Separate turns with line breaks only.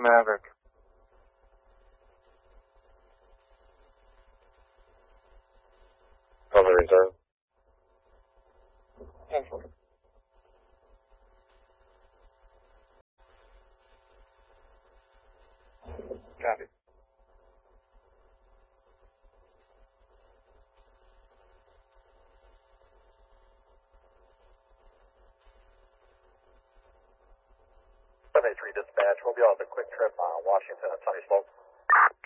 Maverick.
On the return.
Cancel. Copy.
Dispatch, we'll be on the quick trip on Washington and Sunny Slope.